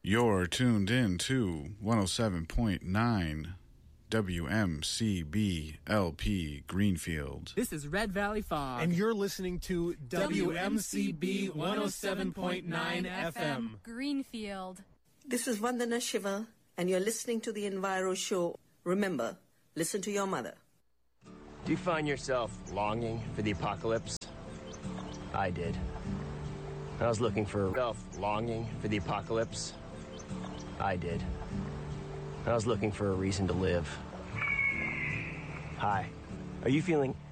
You're tuned in to 107.9 WMCB LP Greenfield. This is Red Valley Fog. And you're listening to WMCB 107.9 FM. Greenfield. This is Vandana Shiva, and you're listening to the Enviro Show. Remember, listen to your mother. Do you find yourself longing for the apocalypse? I did. I was looking for longing for the apocalypse. I did. I was looking for a reason to live. Hi. Are you feeling